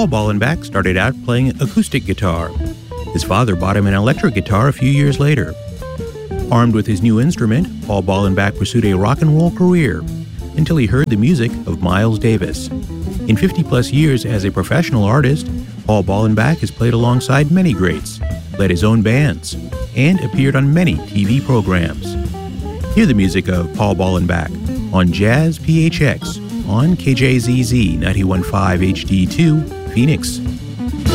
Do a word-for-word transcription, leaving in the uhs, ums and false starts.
Paul Bollenbach started out playing acoustic guitar. His father bought him an electric guitar a few years later. Armed with his new instrument, Paul Bollenbach pursued a rock and roll career until he heard the music of Miles Davis. In fifty-plus years as a professional artist, Paul Bollenbach has played alongside many greats, led his own bands, and appeared on many T V programs. Hear the music of Paul Bollenbach on Jazz P H X on K J Z Z ninety-one point five H D two, Phoenix.